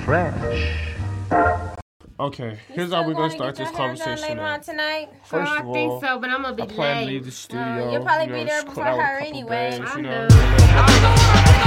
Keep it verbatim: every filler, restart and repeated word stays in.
fresh. Okay, here's how we're gonna start this conversation. Later on tonight. First oh, of all, I think so, but I'm gonna be I plan late. to leave the studio. You'll probably you know, be there just before cut out a her couple anyway. days, I you know. know.